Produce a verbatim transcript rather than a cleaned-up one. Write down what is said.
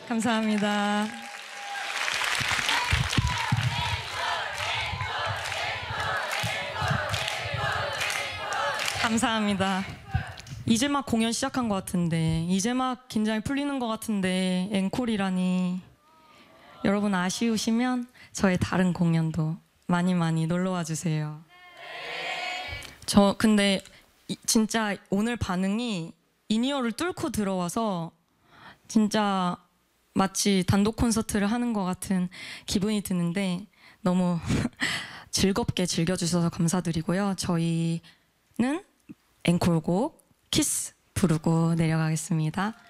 감사합니다. 감사합니다. 이제 막 공연 시작한 것 같은데, 이제 막 긴장이 풀리는 것 같은데 앵콜이라니. 여러분 아쉬우시면 저의 다른 공연도 많이 많이 놀러와 주세요. 저 근데 이, 진짜 오늘 반응이 인이어를 뚫고 들어와서 진짜 마치 단독 콘서트를 하는 것 같은 기분이 드는데 너무 즐겁게 즐겨주셔서 감사드리고요. 저희는 앵콜곡 키스 부르고 내려가겠습니다.